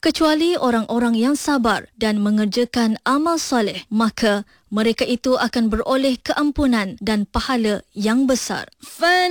kecuali orang-orang yang sabar dan mengerjakan amal soleh, maka mereka itu akan beroleh keampunan dan pahala yang besar.